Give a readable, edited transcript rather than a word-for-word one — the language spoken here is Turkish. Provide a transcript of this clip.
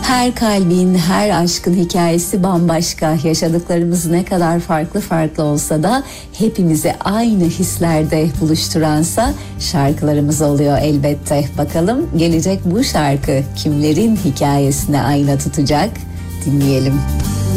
Her kalbin, her aşkın hikayesi bambaşka. Yaşadıklarımız ne kadar farklı olsa da hepimizi aynı hislerde buluşturansa şarkılarımız oluyor elbette. Bakalım gelecek bu şarkı kimlerin hikayesine ayna tutacak? Dinleyelim.